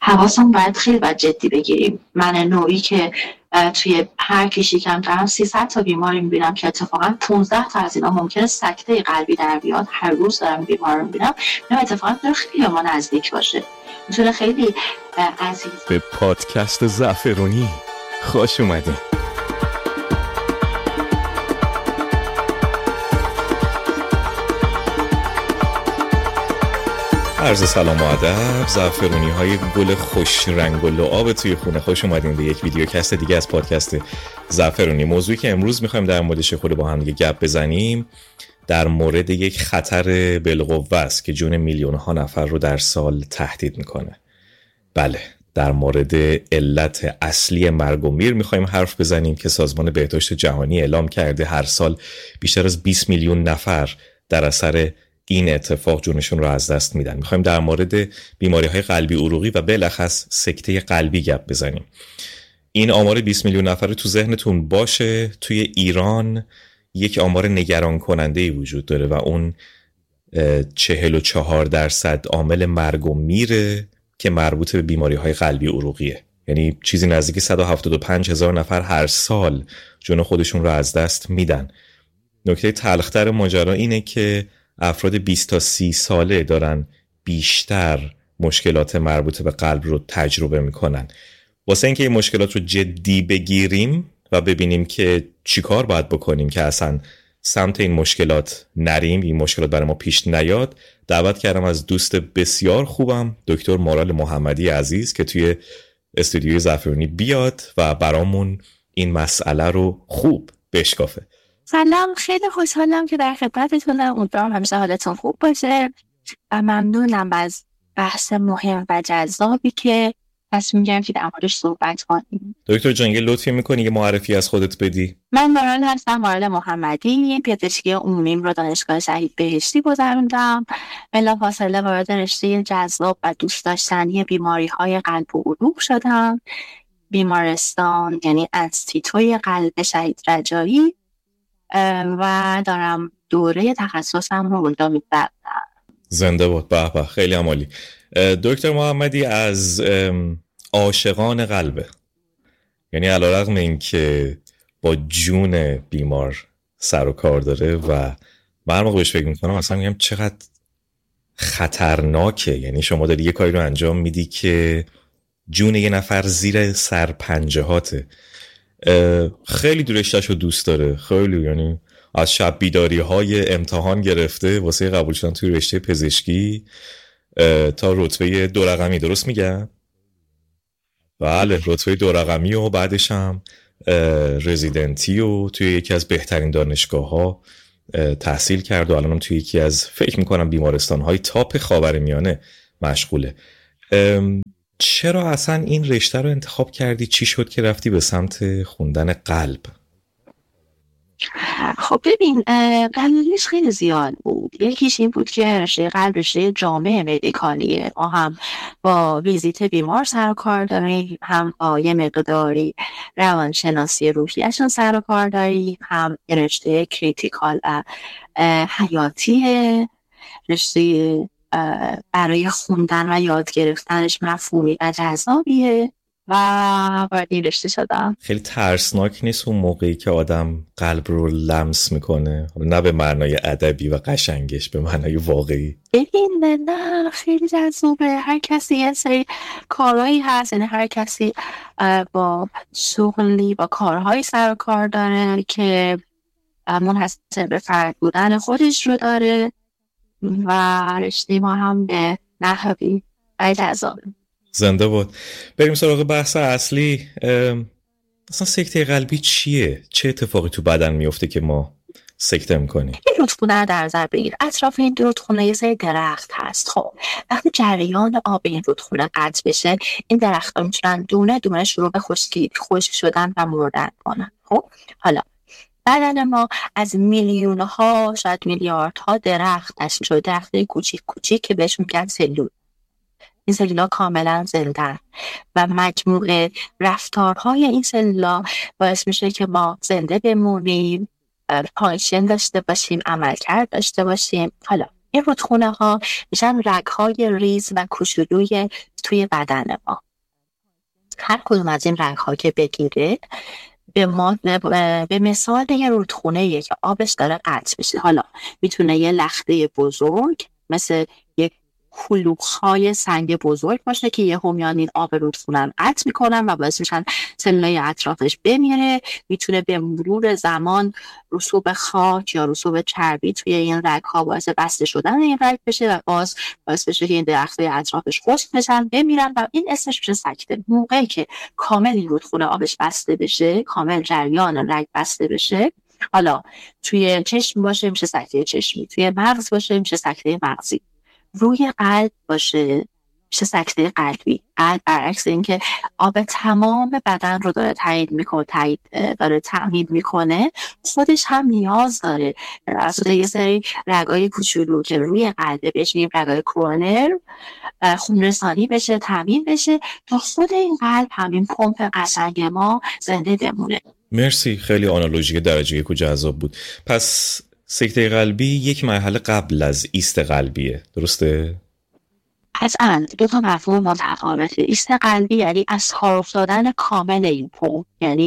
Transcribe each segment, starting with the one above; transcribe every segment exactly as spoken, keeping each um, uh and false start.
حواسمون باید خیلی باید جدی بگیریم. من نوعی که توی هر کشی کم دارم سیصد تا بیماری میبینم که اتفاقا پانزده تا از اینا ممکنه سکته قلبی در بیاد. هر روز دارم بیمار رو میبینم. نه اتفاقا داره خیلی ما نزدیک باشه، میتونه خیلی عزیز. به پادکست زعفرونی خوش اومدین. عرض سلام و ادب، زعفرونی های گل خوش رنگ و لعاب توی خونه، خوش اومدین به یک ویدیو کست دیگه از پادکست زعفرونی. موضوعی که امروز میخوایم در موردش خود با هم دیگه گپ بزنیم در مورد یک خطر بالقوه است که جون میلیون ها نفر رو در سال تهدید میکنه. بله، در مورد علت اصلی مرگ و میر میخوایم حرف بزنیم که سازمان بهداشت جهانی اعلام کرده هر سال بیشتر از بیست میلیون نفر در اثر این اتفاق جونشون رو از دست میدن. میخوایم در مورد بیماری های قلبی عروقی و بالاخص سکته قلبی گپ بزنیم. این آمار بیست میلیون نفر تو ذهنتون باشه. توی ایران یک آمار نگران کننده ای وجود داره و اون چهل و چهار درصد عامل مرگ و میره که مربوط به بیماری های قلبی عروقیه. یعنی چیزی نزدیک صد و هفتاد و پنج هزار نفر هر سال جون خودشون رو از دست میدن. نکته تلختر ماجرا اینه که افراد بیست تا سی ساله دارن بیشتر مشکلات مربوط به قلب رو تجربه میکنن. واسه اینکه این مشکلات رو جدی بگیریم و ببینیم که چیکار باید بکنیم که اصلا سمت این مشکلات نریم، این مشکلات برای ما پیش نیاد، دعوت کردم از دوست بسیار خوبم دکتر مارال محمدی عزیز که توی استودیوی زعفرونی بیاد و برامون این مسئله رو خوب بشکافه. سلام، خیلی خوشحالم که در خدمتتونم. امیدوارم همیشه حالتون خوب باشه و ممنونم از بحث مهم و جذابی که تصمیم گرفتیم که در موردش صحبت کنیم. دکتر جان یه لطفی میکنی یه معرفی از خودت بدی؟ من مارال هستم، مارال محمدی. پزشکی عمومیم رو دانشگاه شهید بهشتی گذروندم. بلافاصله وارد رشته جذاب و دوست داشتنی بیماری‌های قلب و عروق شدم. بیمارستان یعنی انستیتوی قلب شهید رجایی و دارم دوره تخصصم رو اونجا می‌گذرونم. زنده باد. به به، خیلی عالی. دکتر محمدی از عاشقان قلبه، یعنی علیرغم این که با جون بیمار سر و کار داره و من هر موقع بهش فکر میکنم اصلا میگم چقدر خطرناکه. یعنی شما داری یه کاری رو انجام میدی که جون یه نفر زیر سر پنجه هاته. خیلی درشتش رو دوست داره، خیلی، یعنی از شب بیداری های امتحان گرفته واسه قبول شدن توی رشته پزشکی تا رتبه دو رقمی. درست میگم؟ بله، رتبه دو رقمی و بعدش هم رزیدنتی و توی یکی از بهترین دانشگاه ها تحصیل کرد و الانم توی یکی از فکر میکنم بیمارستان های تاپ خاورمیانه مشغوله. چرا اصلا این رشته رو انتخاب کردی؟ چی شد که رفتی به سمت خوندن قلب؟ خب ببین، دلایلش خیلی زیاد بود. یکیش این بود که رشته قلب رشته جامع مدیکالیه. ما هم با ویزیت بیمار سر و کار داریم، هم با یه مقداری روانشناسی روحیه‌شون سر و کار داریم، هم رشته کریتیکال و حیاتیه. رشته برای خوندن و یاد گرفتنش مفهومی و جذابیه و باید این رشته شدم. خیلی ترسناک نیست اون موقعی که آدم قلب رو لمس میکنه؟ نه به معنای ادبی و قشنگش، به معنای واقعی. ببین، نه خیلی جذابه. هر کسی یه سری کارهایی هست، یعنی هر کسی با شغلی با کارهایی سر و کار داره که منحصر به فرد بودن خودش رو داره و رشته ما هم به نحوی خیلی جذابه. زنده بود. بریم سراغ بحث اصلی. اصلا سکته قلبی چیه؟ چه اتفاقی تو بدن میفته که ما سکته میکنیم؟ این رودخونه رو در نظر بگیر. اطراف این رودخونه یه سری درخت هست. خب وقتی جریان آب این رودخونه قطع بشه، این درخت ها میتونن دونه دونه شروع به خشکی خشک شدن و مردن کنن. خب حالا بدن ما از میلیون ها شاید میلیاردها درخت تشکیل شده. درخت کوچیک کوچیک که بهش میگن سلول. این سلولا کاملا زنده و مجموعه رفتارهای این سلولا باعث میشه که ما زنده بمونیم، فانکشن داشته باشیم، عملکرد داشته باشیم. حالا این رودخونه ها میشن رگ‌های ریز و کوچولوی توی بدن ما. هر کدوم از این رگ‌ها که بگیره به ما به مثال یه رودخونه‌ایه که آبش داره قطع میشه. حالا میتونه یه لخته بزرگ مثل یک کلوخ‌های سنگ بزرگ باشه که یه همیان این آب رودخونه رو قطع میکنن و باعث میشن سلولای اطرافش بمیره. میتونه به مرور زمان رسوب خاک یا رسوب چربی توی این رگ‌ها باعث بسته شدن این رگ بشه و باز باعث بشه که این درختای اطرافش خشک بشن بمیرن و این اسمش میشه سکته. موقعی که کامل این رودخونه آبش بسته بشه، کامل جریان رگ بسته بشه، حالا توی چشم باشه میشه سکته چشمی، توی مغز باشه میشه سکته مغزی، روی قلب باشه میشه سکته قلبی. قلب برعکس این که آب تمام بدن رو داره تایید میکنه تایید داره تامین میکنه، خودش هم نیاز داره از یه سری رگای کوچولو که روی قلب بهش میگیم رگای کرونر خون رسانی بشه، تامین بشه تا خود این قلب همین پمپ قشنگ ما زنده بمونه. مرسی، خیلی آنالوژی درجه یک و جذاب بود. پس سکته قلبی یک مرحله قبل از ایست قلبیه، درسته؟ قطعاً دو تا مفهوم متفاوته. ایست قلبی یعنی از کار افتادن کامل این پمپ، یعنی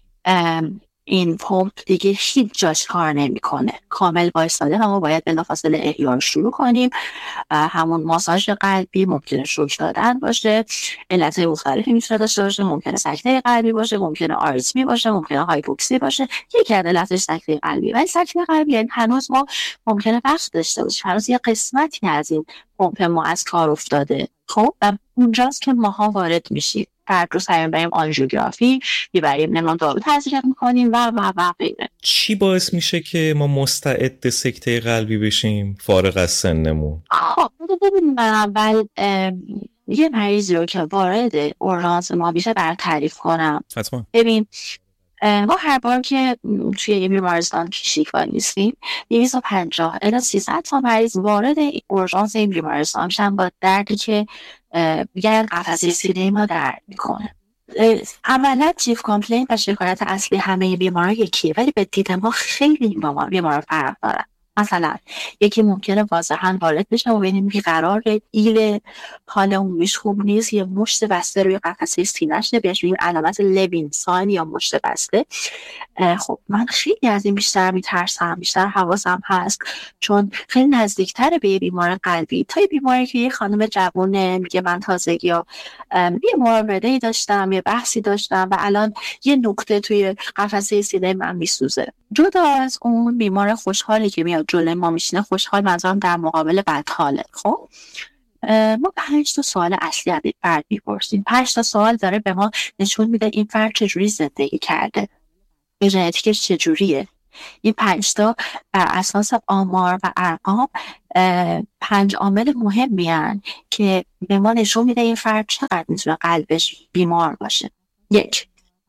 این پمپ دیگه هیچ جاش کار نمیکنه، کامل وایساده و ما باید بلافاصله احیا رو شروع کنیم. همون ماساژ قلبی ممکنه شوک دادن باشه، علتهای مختلفی میتونه داشته باشه، ممکنه سکته قلبی باشه، ممکنه آریتمی باشه، ممکنه هایپوکسی باشه. یکی از علتش سکته قلبی. ولی سکته قلبی یعنی هنوز ما ممکنه وقت داشته باشیم، هنوز یه قسمتی از این پمپ ما از کار افتاده. خب و اونجاست که ماها وارد میشیم، فرد رو سعی می‌کنیم آنژیوگرافی می‌بریم، نمیدونم دارو تزریق می‌کنیم و و و غیره. چی باعث میشه که ما مستعد سکته قلبی بشیم فارغ از سنمون؟ خب ببینیم اول یه مریضی رو که وارد اورژانس ما میشه بر تعریف کنم. حتما. ببین ما هر بار که توی یه بیمارستان کلینیک نیستیم دویست و پنجاه الی سیصد تا مریض وارد اورژانس این بیمارستان میشن با دردی که میگن قفسه سینه ما درد میکنه. اولا چیف کامپلین و شکایت اصلی همه بیمارا یکیه، ولی به دید ما خیلی بیمارا فرق دارن. مثلا یکی ممکنه واضحا وارد بشه و ببینیم که قراره ایل حال عمومیش خوب نیست، یه مشت بسته روی قفسه سینه‌ش، بهش میگیم علامت لوین ساین یا مشت بسته. خب من خیلی از این بیشتر میترسم، بیشتر حواسم هست، چون خیلی نزدیکتر به یه بیمار قلبی تا یه بیماری که یه خانم جوونه میگه من تازگی یا یه مراوده‌ای داشتم، یه بحثی داشتم و الان یه نقطه توی قفسه سینه من میسوزه. جدا از اون بیمار خوشحالی که میاد جلوی ما میشینه، خوشحال منظورم در مقابل بدحاله. خب ما پنج تا سوال اصلی از این فرد میپرسیم. پنج تا سوال داره به ما نشون میده این فرد چجوری زندگی کرده، به ژنتیکش چجوریه. این پنج تا بر اساس آمار و ارقام پنج عامل مهمی هستند که به ما نشون میده این فرد چقدر میتونه قلبش بیمار باشه. یک،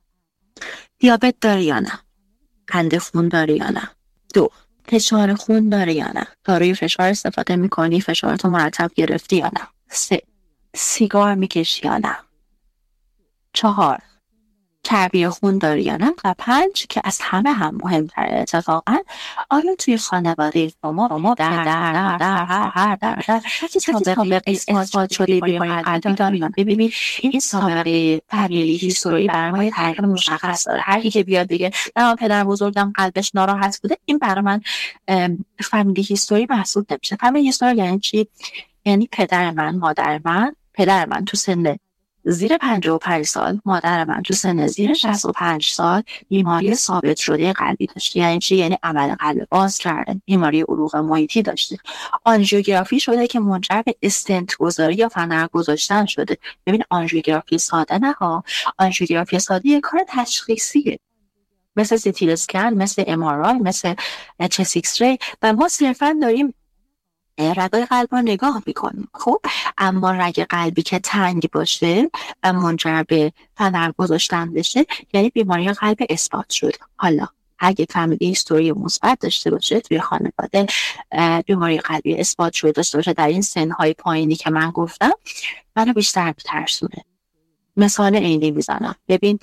دیابت داره یا نه، قند خون داره یا نه. دو، فشار خون داره یا نه، داروی فشار استفاده میکنی، فشارتو مرتب گرفتی یا نه. سه، سیگار میکشی یا نه. چهار، چربی خون داری یا نه. و پنج که از همه هم مهمتره اتفاقا، آیا توی خانواده شما ما در در در در هر هر در هر سابقه اثبات شده بیماری قلبی داریم؟ ببینید این سابقه فامیلی هیستوری برای ما یه تغییر مشخص داره. هر کی که بیاد بگه نه پدر بزرگم قلبش ناراحت بوده، این برای من فامیلی هیستوری محسوب نمیشه. فامیلی هیستوری یعنی چی؟ یعنی پدر من، مادر من، پدر من تو سن زیر پنجاه و پنج سال، مادر من تو سن زیر شصت و پنج سال بیماری ثابت شده قلبی داشته. یعنی چی؟ یعنی عمل قلب باز کرده، بیماری عروق محیطی داشته، آنژیوگرافی شده که منجر به استنت گذاری یا فنر گذاشتن شده. ببین آنژیوگرافی ساده نه ها، آنژیوگرافی ساده یه کار تشخیصیه، مثل سی تی اسکن، مثل ام آر آی، مثل چست ایکس ری، و ما صرفا داریم رگای قلب رو نگاه میکنیم. خب اما رگ قلبی که تنگ باشه و منجر به فنر گذاشتن بشه یعنی بیماری قلب اثبات شد. حالا اگه فامیلی هیستوری مثبت داشته باشه توی خانواده، بیماری قلبی اثبات شده داشته باشه در این سنهای پایینی که من گفتم، منو بیشتر میترسونه. مثال عینی میزنم. ببین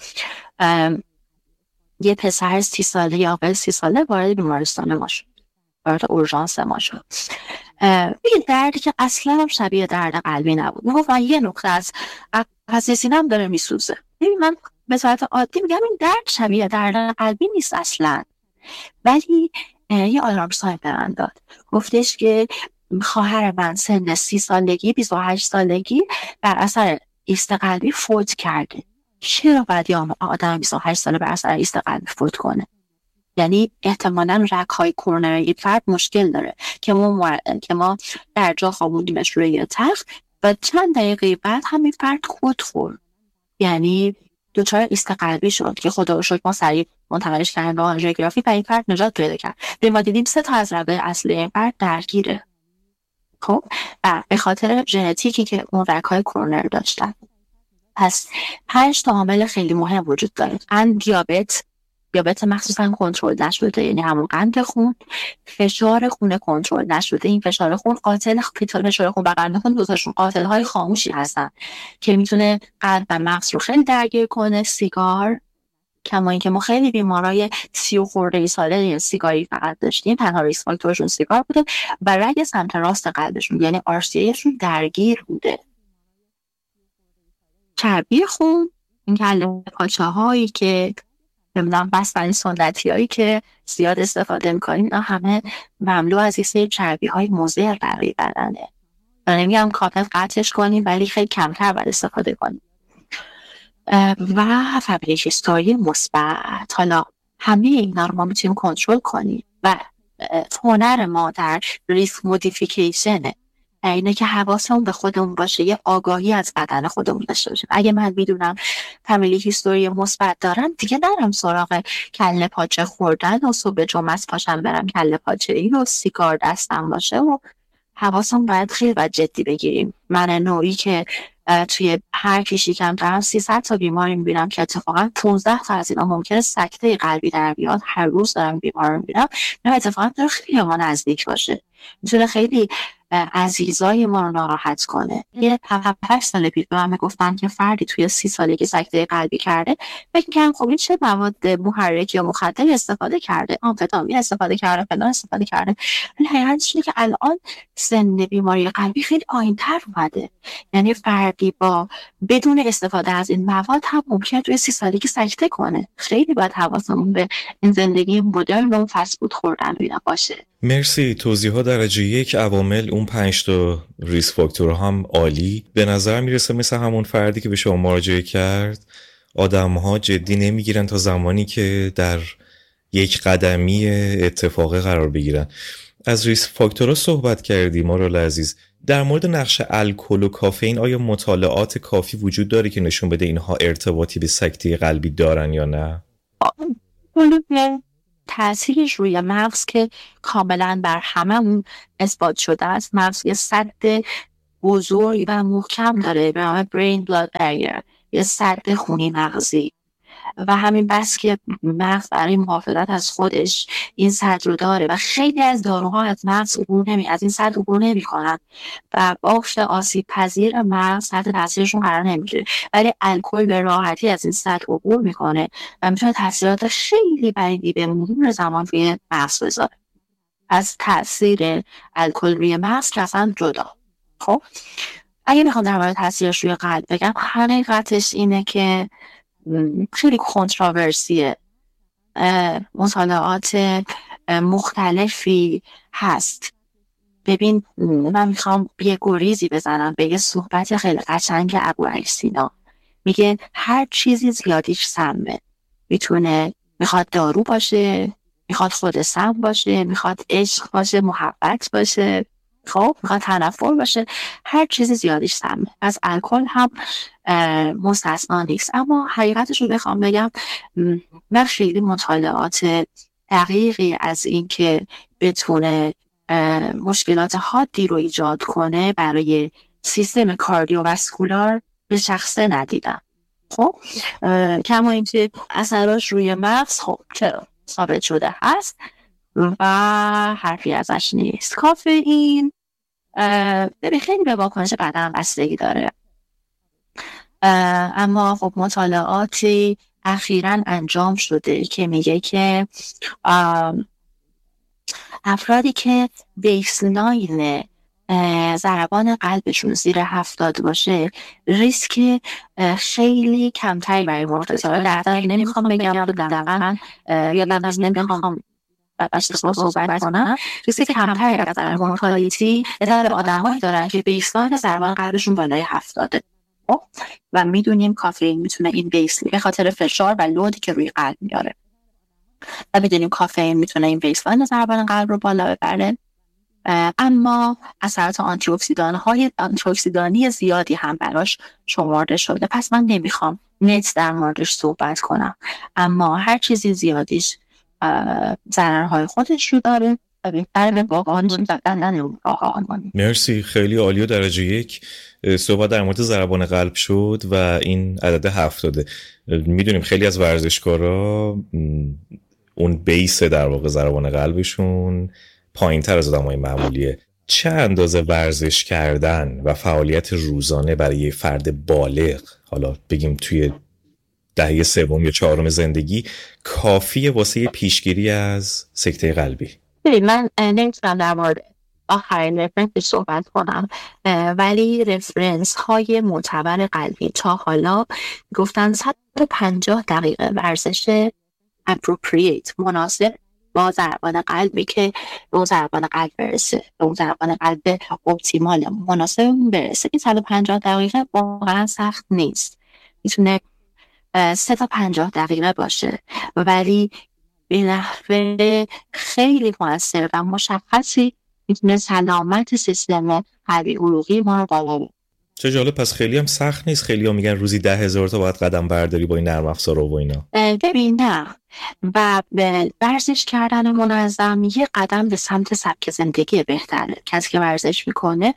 یه پسر سی ساله یا آقای سی ساله وارد بیمارستان ما شد، وارد اورژانس ما شد. این دردی که اصلا هم شبیه درد قلبی نبود. میگفت من یه نقطه از پس سینم داره میسوزه. ببین من به صورت عادی میگم این درد شبیه درد قلبی نیست اصلا، ولی یه آلارم ساین به من داد. گفتش که خواهر من سن سی سالگی بیست و هشت سالگی بر اثر ایست قلبی فوت کرده. چرا باید یه آدم بیست و هشت ساله بر اثر ایست قلبی فوت کنه؟ یعنی احتمالاً رگ‌های کرونری فرد مشکل داره که ما مر... که ما در جا خوابوندیمش روی تخت و چند دقیقه بعد همین فرد خود خورد، یعنی دچار ایست قلبی شد که خدا رو شکر ما سریع منتقلش کردیم به آنژیوگرافی و این فرد نجات پیدا کرد. ما دیدیم سه تا از رگ‌های اصلی این فرد درگیره. خب به خاطر ژنتیکی که اون رگ‌های کرونر داشتن. پس پنج تا عامل خیلی مهم وجود داره. قند، دیابت، دیابت مخصوصا کنترل نشده، یعنی همون قند خون، فشار خون کنترل نشده. این فشار خون قاتل، فشار خون و قند خون دوتاشون قاتل های خاموشی هستن که میتونه قلب و مغز رو خیلی درگیر کنه. سیگار، کما اینکه ما خیلی بیمارای سی و خورده ای ساله سیگاری فقط داشتیم، تنها ریسک فاکتورشون سیگار بوده و رگ سمت راست قلبشون یعنی آر سی ایشون درگیر بوده. چربی خون، این کله پاچه هایی که نمیدونم بستنی سنتی هایی که زیاد استفاده میکنیم، اینا همه مملو از یه سری چربی های مضر برای بدنه. من نمیگم کامل قطعش کنیم ولی خیلی کمتر باید استفاده کنیم. و فبریک هیستوری مثبت. حالا همه اینا رو ما میتونیم کنترل کنیم و هنر ما در ریسک مودیفیکیشنه، اینه که حواسمون به خودمون باشه، یه آگاهی از بدن خودمون داشته باشیم. اگه من میدونم فامیلی هیستوری مثبت دارم، دیگه نرم سراغ کله پاچه خوردن و صبح جمعه پاشم برم کله پاچه ای و سیگار دستم باشه و حواسمون باید خیلی باید جدی بگیریم. من نوعی که توی هر کشی کم دارم سیصد تا بیماری میبینم که اتفاقا پانزده تا از اینا ممکنه سکته قلبی در بیاد. هر روز دارم بیمار رو میبینم. نه اتفاقا داره خیلی ما نزدیک باشه، میتونه خیلی عزیزای ما رو ناراحت کنه. یه هفت سال پیش به من گفتن که فردی توی سی سالگی سکته قلبی کرده. فکر کنم خب این چه مواد محرک یا مخدر استفاده کرده، آمفتامین استفاده کرده، فلان استفاده کرده. ولی حقیقتش اینه که الان سن بیماری قلبی خیلی پایین‌تر اومده. یعنی فردی با بدون استفاده از این مواد هم ممکنه توی سی سالگی سکته کنه. خیلی باید حواسمون به این زندگی مدرن و اون فست فود خوردن اینا باشه. مرسی. توضیحات درجه یک عوامل، اون پنج تا ریسک فاکتور هم عالی. به نظر میرسه مثل همون فردی که به شما مراجعه کرد، آدم‌ها جدی نمیگیرن تا زمانی که در یک قدمی اتفاقه قرار بگیرن. از ریسک فاکتورها صحبت کردی مارال عزیز. در مورد نقش الکل و کافئین آیا مطالعات کافی وجود داره که نشون بده اینها ارتباطی به سکته قلبی دارن یا نه؟ تأثیرش روی مغز که کاملا بر هممون اثبات شده است. مغز یه سد بزرگ و محکم داره به نام brain blood barrier، یه سد خونی مغزی و همین بس که مغز برای محافظت از خودش این سد رو داره و خیلی از داروها از مغز عبور نمی از این سد عبور نمی کنن و بافت آسیب پذیر مغز تحت تاثیرشون قرار نمیگیره، ولی الکل به راحتی از این سد عبور میکنه و میتونه تاثیرات خیلی بدی به مرور زمان روی مغز بذاره. از تاثیر الکل روی مغز که اصلا جدا. خب اگه میخوام در مورد تاثیرش روی قلب بگم، حقیقتش اینه که خیلی کنتراورسیه. مطالعات مختلفی هست. ببین من میخوام یه گریزی بزنم به یه صحبت خیلی قشنگ ابوعلی سینا. میگه هر چیزی زیادیش سمه. میتونه میخواد دارو باشه، میخواد خود سم باشه، میخواد عشق باشه، محبت باشه، خب میخواد تنفر باشه، هر چیزی زیادیش سمه. از الکل هم مستثنا نیست. اما حقیقتش رو بخوام بگم، من خیلی مطالعات دقیقی از این که بتونه مشکلات حادی رو ایجاد کنه برای سیستم کاردیوواسکولار به شخصه ندیدم. خب کما اینکه اثراش روی مغز خب چرا ثابت شده هست و حرفی ازش نیست. کافئین ببین خیلی به واکنش بدن بستگی داره، اما خب مطالعاتی اخیراً انجام شده که میگه که افرادی که بیسلاین ضربان قلبشون زیر هفتاد باشه ریسک خیلی کمتری برای مرگ داره. در واقع نمیخوام بگم دقیقاً یا نمیخوام بچه صحبت کنم، ریسک کمتری از ضربان مورتالیتی در آدم‌هایی دارن که بیسلاین ضربان قلبشون بالای هفتاده و میدونیم کافئین میتونه این بیسلاین به خاطر فشار و لودی که روی قلب میاره و میدونیم کافئین میتونه این بیسلاین ضربان قلب رو بالا ببره. اما اثرات آنتی اکسیدان های آنتی اکسیدانی زیادی هم براش شمرده شده. پس من نمیخوام نت در موردش صحبت کنم، اما هر چیزی زیادیش ضررهای خودش رو داره. مرسی، خیلی عالی و درجه یک. صحبت در مورد ضربان قلب شد و این عدد هفتاده. میدونیم خیلی از ورزشکارا اون بیس در واقع ضربان قلبشون پایین تر از آدمای معمولیه. چه اندازه ورزش کردن و فعالیت روزانه برای فرد بالغ، حالا بگیم توی دهه سوم یا چهارم زندگی، کافیه واسه پیشگیری از سکته قلبی؟ من نمیتونم در مورد آخرین رفرنس صحبت کنم، ولی رفرنس های معتبر قلبی تا حالا گفتن صد و پنجاه دقیقه ورزش appropriate مناسب با ضربان قلبی که اون ضربان قلب برسه، اون ضربان قلب اپتیمال مناسب برسه. این صد و پنجاه دقیقه واقعا سخت نیست، میتونه سه تا پنجاه دقیقه باشه، ولی به نحوه خیلی مؤثر و مشخصی میتونه سلامت سیستم قلبی عروقی ما رو بالا ببره. چه جالب. پس خیلی هم سخت نیست. خیلی هم میگن روزی ده هزار تا باید قدم برداری با این نرم افزارا و اینا. ببین نه، و ورزش کردن منظم یه قدم به سمت سبک زندگی بهتره. کسی که ورزش میکنه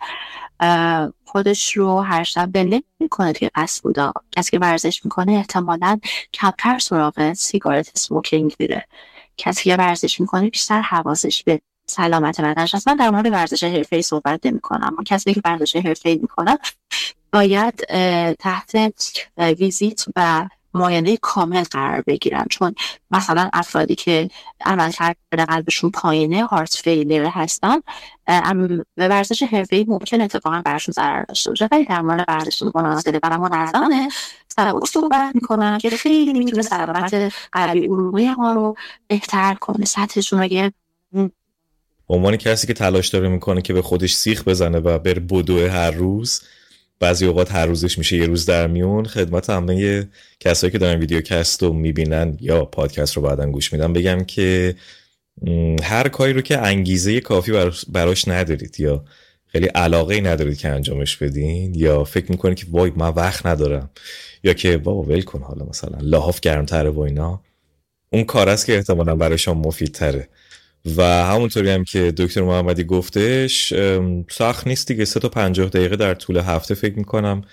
خودش رو هر شب بله میکنه توی فست فودا. کسی که ورزش میکنه احتمالاً کمتر سراغ سیگارت اسموکینگ میره. کسی که ورزش میکنه بیشتر حواسش به سلامت بدنش هست. من در مورد ورزش حرفه‌ای صحبت نمی‌کنم، اما کسی که ورزش حرفه‌ای میکنه باید تحت ویزیت و معاینه کامل قرار بگیرن، چون مثلا افرادی که عملکرد قلبشون پایینه، هارت فیلر هستن، به ورزش حرفه‌ای ممکن اتفاقا براشون ضرر داشته باشه. ولی در مورد ورزش مناسب و منظمه صحبت میکنن که خیلی میتونه سلامت قلبی عروقی ما رو بهتر کنه، سطحشون رو یه عنوان کسی که تلاش داره میکنه که به خودش سیخ بزنه و بر بدوه هر روز، بعضی اوقات هر روزش میشه یه روز در میون. خدمت همه کسایی که دارن ویدیو کست رو میبینن یا پادکست رو بعدن گوش میدن بگم که هر کاری رو که انگیزه کافی براش ندارید یا خیلی علاقه ندارید که انجامش بدین، یا فکر میکنید که وای من وقت ندارم، یا که بابا ول کن حالا مثلا لحاف گرمتره و اینا، اون کار است که احتمالاً برای شما مفیدتره. و همونطوری هم که دکتر محمدی گفتش سخت نیست دیگه. سه تا پنجاه دقیقه در طول هفته فکر میکنم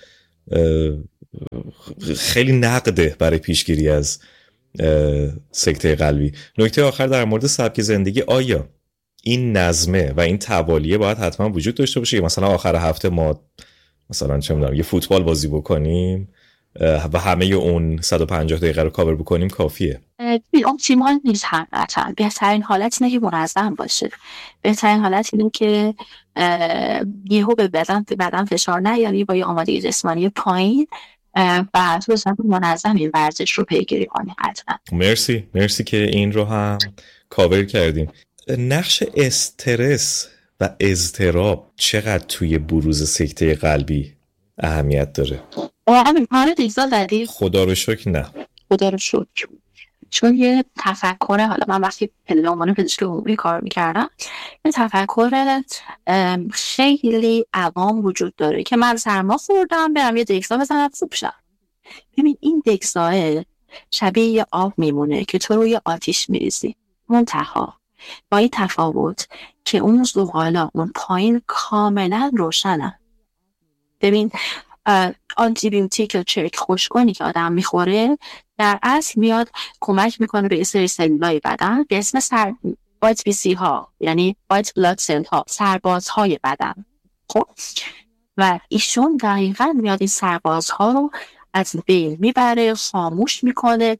خیلی نقده برای پیشگیری از سکته قلبی. نکته آخر در مورد سبک زندگی، آیا این نظمه و این توالیه باید حتما وجود داشته باشه؟ مثلا آخر هفته ما مثلا چه میدونم یه فوتبال بازی بکنیم و همه اون صد و پنجاه دقیقه رو کاور بکنیم کافیه؟ اپتیمال نیست حقیقتا. بهترین حالت اینه که منظم باشه. بهترین حالت اینه که یهو به بدن بدن فشار نیاری با یه آمادگی جسمانی پایین و تو اصلا منظم این ورزش رو پیگیری کنی. حتما. مرسی مرسی که این رو هم کاور کردیم. نقش استرس و اضطراب چقدر توی بروز سکته قلبی اهمیت داره؟ همین پاره دیگه دادی؟ خدا رو شکر نه. خدا رو شکر. چون یه تفکر، حالا من وقتی به عنوان پزشک عمومی کار میکردم، یه تفکر خیلی عوام وجود داره که من سرما خوردم برم یه دکسا بزنم خوب شم. ببین این دکساه شبیه یه آب میمونه که تو روی آتیش میریزی، منتها با این تفاوت که اون زغالا اون پایین کاملا روشنن. ببین آنتی بیوتیک یا چرک خوشگونی که آدم میخوره در اصل میاد کمک میکنه به سری سلولای بدن به اسم سر وایت بی سی ها، یعنی وایت بلاد سل ها، سربازهای بدن. خب و ایشون دقیقاً میاد این سربازها رو از بین میبره، خاموش میکنه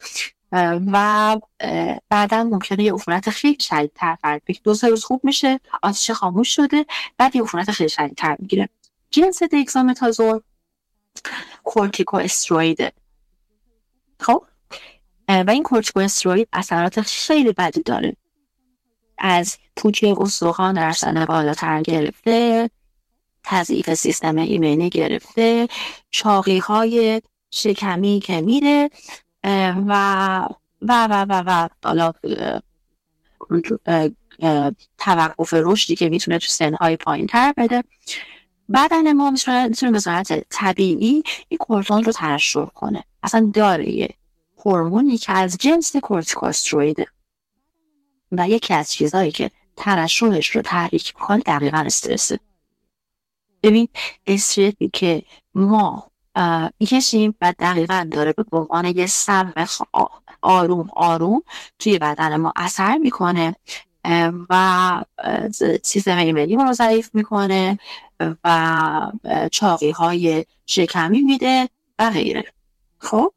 و بعدا ممکنه یه عفونت خیلی شدیدتر فرد بگیره. دو سه روز خوب میشه، آتش خاموش شده، بعد یه عفونت خیلی شدیدتر میگیره. جنس دکسامتازول کورتیکو استروئیده. خب و این کورتیکو استروئید اثرات خیلی بدی داره، از پوکی استخوان در سن بالاتر گرفته، تضعیف سیستم ایمنی گرفته، چاقی های شکمی که میره و و و و و حالا توقف رشدی که میتونه تو سنهای پایین تر بده. بدن ما میتونه به صورت طبیعی این کورتیزول رو ترشح کنه. اصلا داره یه هورمونی که از جنس کورتیکوستروئیده و یکی از چیزهایی که ترشحش رو تحریک میکنه دقیقاً استرسه. ببین استرسی که ما میکشیم و دقیقاً داره به عنوان یه سم آروم آروم توی بدن ما اثر میکنه و سیستم ایمنی ما رو ضعیف میکنه و چاقی های شکمی میده و غیره. خب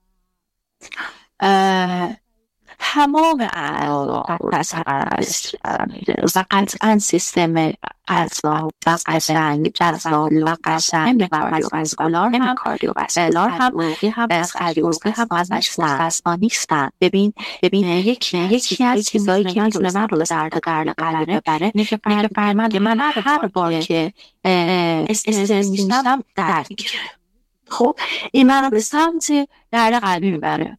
تمام اعضا و قطعا سیستم اعصاب و قشنگ جذاب و قشنگ از گلار هم کاردیوواسکولار هم موقعی هم از کاردیولوژی هم ازش مستثنا نیستن. ببین ببین یکی یکی از چیزایی که میتونه من رو درد درد قلب ببره اینه که فرمند من هر بار که استرس میشم درد میگیره. خب این من رو به سمت درد قلبی میبره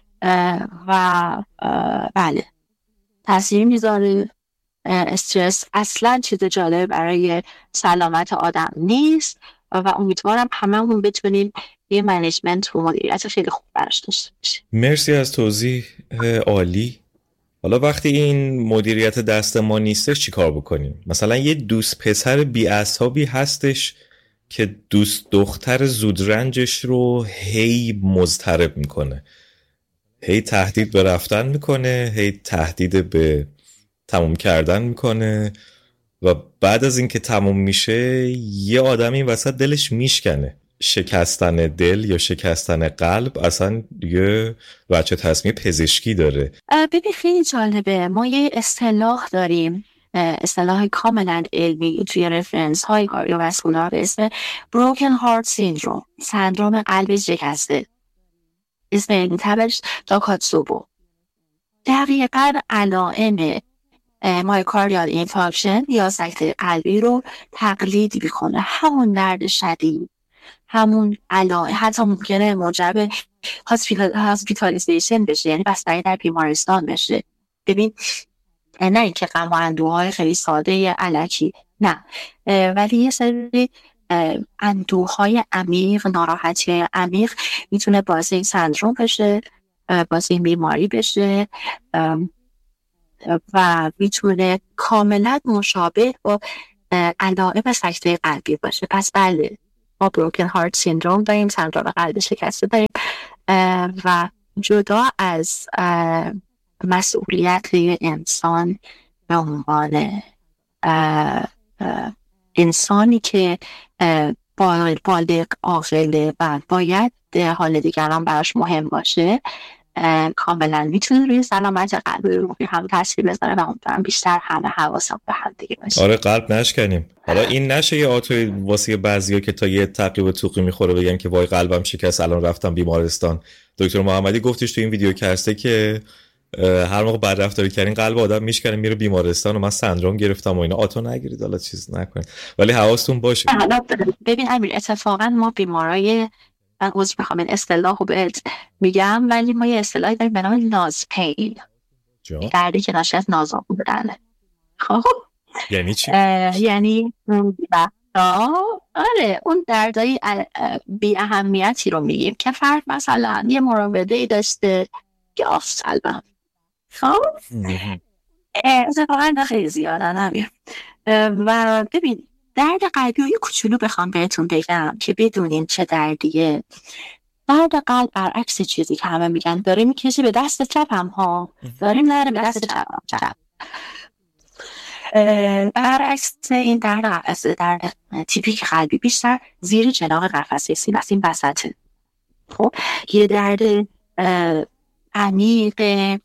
و بله تاثیر میذاره. استرس اصلا چیز جالب برای سلامت آدم نیست و امیدوارم هممون بتونیم یه منیجمنت و مدیریت خیلی خوب براش داشته باشیم. مرسی از توضیح عالی. حالا وقتی این مدیریت دست ما نیستش چی کار بکنیم؟ مثلا یه دوست پسر بی‌عصابی هستش که دوست دختر زودرنجش رو هی مضطرب میکنه، هی تهدید به رفتن میکنه، هی تهدید به تموم کردن میکنه و بعد از اینکه تموم میشه یه آدم این وسط دلش میشکنه. شکستن دل یا شکستن قلب اصلا یه بچه تصمیم پزشکی داره. ببین خیلی جالبه، ما یه اصطلاح داریم، اصطلاح کاملا علمی توی رفرنس های کاردیوواسکولار به اسم broken heart syndrome، سندروم قلب شکسته. اسم این تبش داکاتسوبو. دقیقاً علائم مایوکاردیال اینفارکشن یا سکته قلبی رو تقلید میکنه. همون درد شدید، همون علائم، حتی ممکنه موجب هاسپیتالیزیشن بشه، یعنی بستری در بیمارستان بشه. ببین نه اینکه غم و اندوهای خیلی ساده الکی، نه، ولی یه سری اندوهای عمیق، ناراحتی عمیق میتونه باعث این سندروم بشه، باعث این بیماری بشه و میتونه کاملا مشابه با علائم سکته قلبی باشه. پس بله ما broken heart syndrome داریم، سندروم قلب شکسته داریم و جدا از مسئولیت انسان به عنوان انسانی که بالغ عاقل و باید حال دیگران براش مهم باشه، کاملا میتونه روی سلامت قلب روحی هم تاثیر بذاره و امیدوارم بیشتر همه حواسم به هم دیگه باشه. آره قلب نشکنیم. حالا این نشه یه آتوی واسه بعضیا که تا یه تقریب توقی میخوره بگن که وای قلبم شکست الان رفتم بیمارستان. دکتر محمدی گفتش تو این ویدیو کسته که هر موقع بد رفتاری کردین قلب آدم میشکنه میره بیمارستان و من سندروم گرفتم و اینا. آتو نگیرید، حالا چیز نکنید، ولی حواستون باشه. ببین امیر، اتفاقا ما بیمارای، من عذر میخوام این اصطلاحو بهت میگم، ولی ما یه اصطلاحی داریم به نام ناز پین، دردی که ناشی از نازا بودنه. خب یعنی چی؟ یعنی آره اون دردای بی اهمیتی رو میگیم که فرد مثلا یه مراوده‌ای داشته که آفت قلبم، خب اتفاقا خیلی زیادن همین. و ببین درد قلبی رو یه کوچولو بخوام بهتون بگم که بدونین چه دردیه. درد قلب برعکس چیزی که همه میگن داره میکشه به دست چپم ها، داره میره به دست چپم چپ. برعکس این درد قفسه، درد تیپیک قلبی بیشتر زیر چناق قفسه سینه این وسطه. خب یه درد عمیق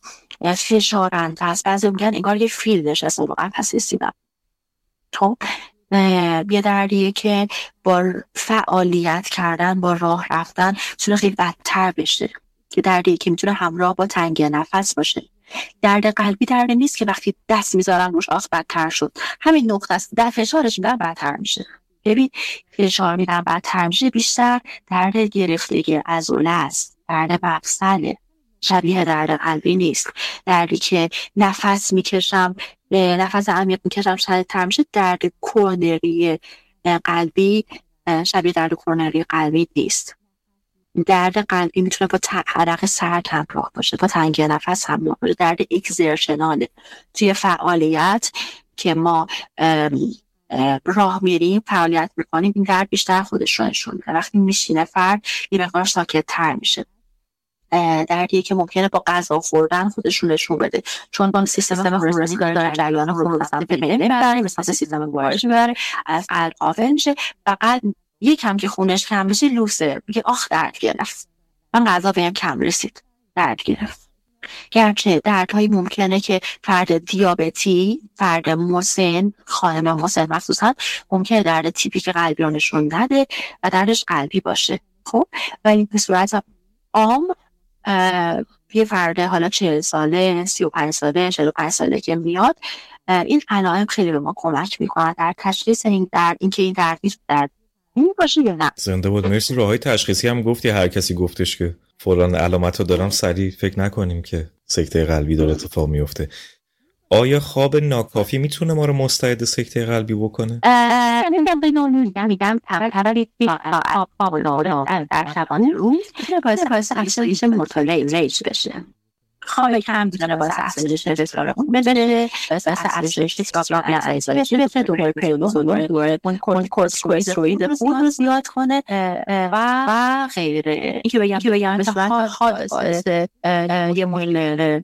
فشارند است. بعضی میگن انگار یه فیل نشسته رو قفسه سینه‌ام. خب یه دردیه که با فعالیت کردن، با راه رفتن میتونه خیلی بدتر بشه، که دردیه که میتونه همراه با تنگی نفس باشه. درد قلبی درد نیست که وقتی دست میذارن روش آخ بدتر شد، همین نقطه است، در فشارش میدن بدتر میشه. ببین فشار میدن بدتر میشه، بیشتر درد گرفتگی عضله است، درد مفصله، شبیه درد قلبی نیست. دردی که نفس میکشم، نفس عمیق میکشم شدیدتر میشه. درد کرونری قلبی شبیه درد کرونری قلبی نیست. درد قلبی میتونه با عرق سرد همراه باشه، با تنگی نفس همراه باشه. درد اکزرشناله، توی فعالیت که ما راه میریم، فعالیت میکنیم، این درد بیشتر خودش رو نشون میده. وقتی میشینه فرد یه مقدار ساکت تر میشه. دردیه که ممکنه با غذا خوردن خودشون نشون بده، چون با سیستم خونریزی داره جریان خون رو سمت میله میبره، مثل سیستم گوارش میبره، از قلب قافل میشه. فقط یکم که خونش کم بشه لوسه، میگه آخ درد گرفت، من غذا بهم کم رسید، درد گرفت. گرچه دردهایی ممکنه که فرد دیابتی، فرد مسن، خانم مسن مخصوصا، ممکنه درد تیپیک قلبی رو نشون نده و دردش قلبی باشه. خب ولی به صورت عام یه فرد حالا چهل ساله، سی و پنج ساله، چهل و پنج ساله که میاد، این علائم خیلی به ما کمک میکنه در تشخیص این درد، اینکه این درد نیست درد این باشه یا نه. زنده بود. مرسی. راههای تشخیصی هم گفتی، هر کسی گفتش که فلان علامت رو دارم سریع فکر نکنیم که سکته قلبی داره اتفاق میفته. آیا خواب ناکافی میتونه ما رو مستعد سکته قلبی بکنه؟ میگم میگم تبری خواب ناکافی در شبانه روز باعث باعث افزایش مورتالیته ریج بشه. خواب کم میتونه باعث افزایش فشار خون بشه، باعث افزایش اسکاپلار ایزولیشن بشه، دوباره پریودوز دوباره دوباره کورتیکوستروید خون رو زیاد کنه و و غیره. اینکه بگم که بگم مثلا باعث یه مول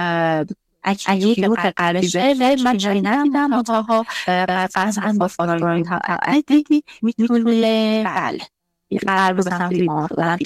اکیوت که قلبی بشه، ولی من جایی نمیدم اتاقها قصد با فالوراین دیدی میتونه بله قلب رو به سمت بیمار دارم.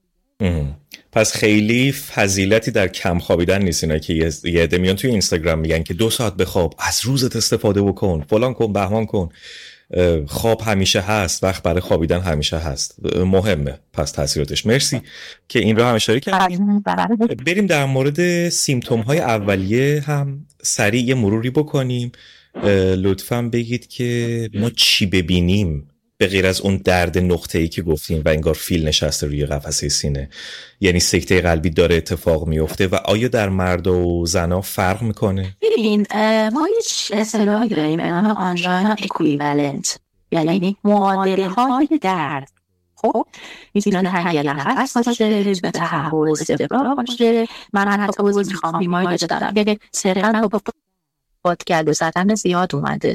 پس خیلی فضیلتی در کم خوابیدن نیست. اینا که یه عده میان توی اینستاگرام میگن که دو ساعت بخواب، از روزت استفاده بکن، فلان کن، بهمان کن. خواب همیشه هست، وقت برای خوابیدن همیشه هست، مهمه پس تاثیراتش. مرسی که این رو هم اشاره کردیم. بریم در مورد سیمتوم های اولیه هم سریع یه مروری بکنیم. لطفاً بگید که ما چی ببینیم به غیر از اون درد نقطه‌ای که گفتیم و انگار فیل نشسته روی قفسه سینه، یعنی سکته قلبی داره اتفاق میفته و آیا در مرد و زنا فرق میکنه؟ ببین ما هیچ اصطلاحی داریم به نام آنژینا اکویوالنت، یعنی معادله های درد. خب میتونه هر نفس باشه، به تحول استفراغ باشه. من حتی بازی میخوام بیماری باشه دارم بگه سرقن با بادگرد و زدن زیاد اومده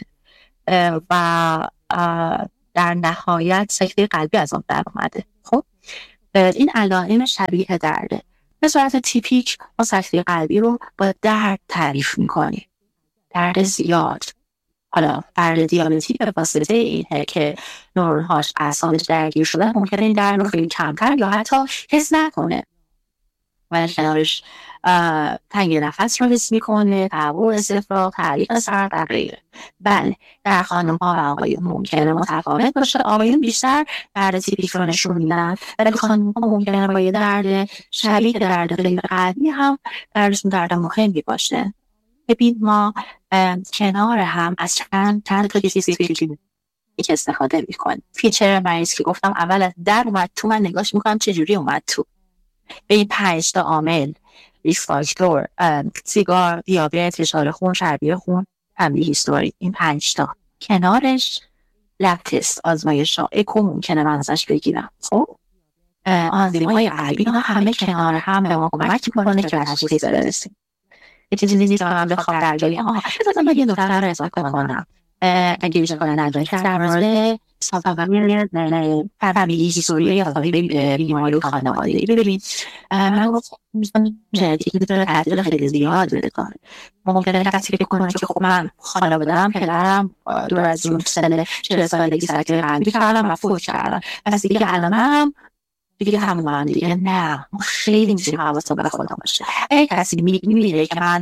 و در نهایت سکته قلبی از آن در اومده. خب این علائم شبیه درده. به صورت تیپیک ما سکته قلبی رو با درد تعریف میکنیم، درد زیاد. حالا فرد دیابتی به واسطه اینه که نورون‌هاش اعصابش درگیر شده، ممکنه این درد رو خیلی کمتر یا حتی حس نکنه و کنارش تنگی نفس رو حس میکنه، تهوع استفراغ، تعلیق سر و غیره. بله در خانم ها و آقایون ممکنه متفاوت باشه. آقایون بیشتر درد تیپیک رو نشون میدن، ولی خانم ها ممکنه با یه درد شبیه درد غیر قلبی هم دردشون درد مهمی باشه. ببین ما کنار هم از چند چند تا چیزی که استفاده میکنیم. فیچر مریض که گفتم اول از در اومد تو، من نگاش میکنم چجوری اومد تو. به این پنج تا عامل، ریسک فاکتور، سیگار، دیابت، فشار خون، چربی خون، فامیلی هیستوری، این پنج تا کنارش لب تست، آزمایش ها، اکو ممکنه من ازش بگیرم. خب آنزیم‌های قلبی ها همه کنار هم به ما کمک میکنه که به تشخیص برسیم. یه چیزی نیست که من بخوام درجایی آها بذار من یه دکتر رو اضافه کنم اگه بیشتر کنه نداره در مورد سافاوری فامیلی هیستوری یا سافاوری بیماری خانوادگی. ببینید من گفتم ژنتیک داره تاثیر خیلی زیاد بده کار. ممکنه کسی فکر کنه که خب من خانواده‌ام پدرم دور از اون سن چهل سالگی سکته قلبی کردم و فوت کردم، پس دیگه علامه‌ام دیگه همون دیگه نه خیلی میشه حواسم به خودم باشه. اگه کسی میگه که من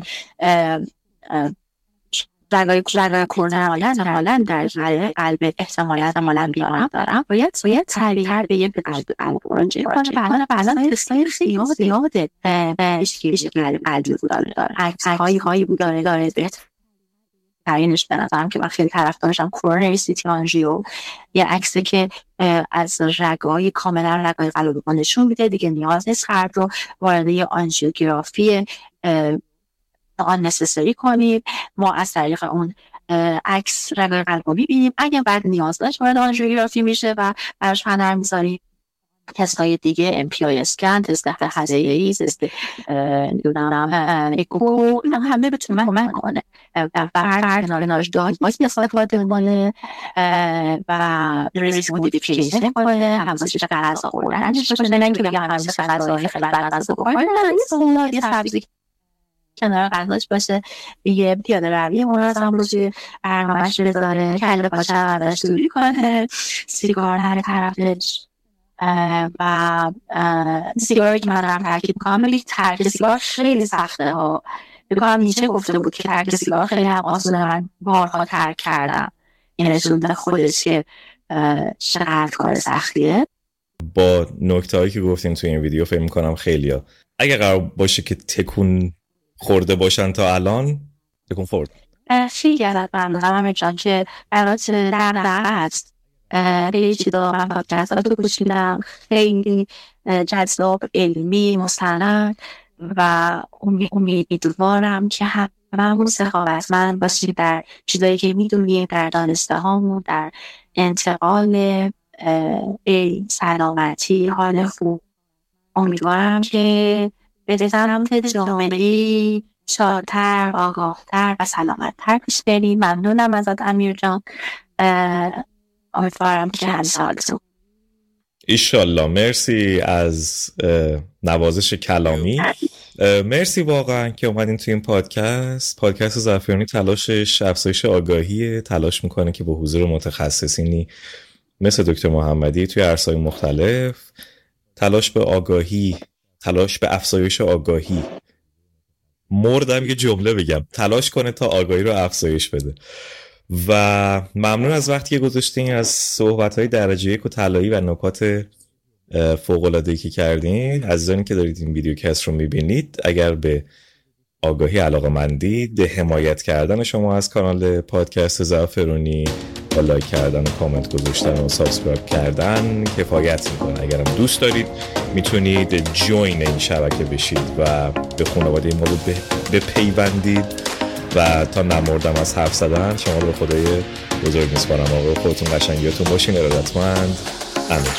رگای رگای کرونا حالا در قلب احتمالاً احتمالاً بیارم دارم باید باید سریعتر به یه قلب قلب اورنجی کنم. بعدا بعدا تستای خیلی زیاده بهش که بشه قلب قلبی بوداره داره عکس‌های هایی بوداره داره تعیینش به نظرم که من خیلی طرفدارشم. کورونری سیتی آنژیو یه عکسی که از رگای کاملا رگای قلب رو نشون میده، دیگه نیاز نیست قلب رو وارد یه آنژیوگرافی آن نسسری کنیم. ما از طریق اون عکس رگای قلب رو میبینیم. اگه بعد نیاز داشت وارد آنژیوگرافی میشه و براش فنر میذاریم. تستای دیگه ام پی آی اسکن، تست هزینه‌ای، تست اکو، اینا همه بتونه کمک کنه و فرد کنارش داگنوز استفاده کنه و ریسک مودیفیکیشن کنه، همزش غذا خوردن بشه، نه اینکه بگم همزش غذایی خیلی بد غذا بخوره، نه یه سبزی کنار غذاش باشه، یه پیاده روی منظم روی برنامه‌اش بذاره، کله پاچه ازش دوری کنه، سیگار هر طرفش و سیگاری که من دارم ترکیب میکنم. ولی ترک سیگار خیلی سخته ها. بگم نیچه گفته بود که ترک سیگار خیلی هم آسونه، من بارها ترک کردم. این نشون ده خودش که چقدر کار سختیه. با نکته هایی که گفتین توی این ویدیو فکر میکنم خیلی ها اگه قرار باشه که تکون خورده باشن تا الان تکون خورد. خیلی گردت بندارم همه جان که برات در در هست. خیلی چی دارم پادکستات رو کشیدم، خیلی جذاب، علمی، مستند و امیدوارم که هممون سخاوتمند باشیم در چیزایی که میدونیم، در دانسته هامون، در انتقال سلامتی، حال خوب. امیدوارم که به سمت جامعه‌ای شادتر، آگاهتر و سلامتتر پیش بریم. ممنونم ازت امیر جان. امیدوارم که هر سالتون ایشالله. مرسی از نوازش کلامی. مرسی واقعا که اومدین توی این پادکست. پادکست زعفرانی تلاشش افزایش آگاهی، تلاش میکنه که با حضور متخصصینی مثل دکتر محمدی توی عرصه‌های مختلف تلاش به آگاهی، تلاش به افزایش آگاهی، مردم یه جمله بگم، تلاش کنه تا آگاهی رو افزایش بده. و ممنون از وقتی که گذاشتین، از صحبت‌های درجه یک و طلایی و نکات فوق‌العاده‌ای که کردین. عزیزانی که دارید این ویدیوکست رو می‌بینید، اگر به آگاهی علاقه‌مندید، به حمایت کردن شما از کانال پادکست زعفرانی با لایک کردن و کامنت گذاشتن و سابسکرایب کردن کفایت میکنه. اگرم دوست دارید میتونید جوین این شبکه بشید و به خانواده این مورد بپیوندید. و تا نمردم از حرف زدن شما رو به خدای بزرگ میسپارم. آقا خودتون قشنگیاتون باشین. ارادتمند. امیر.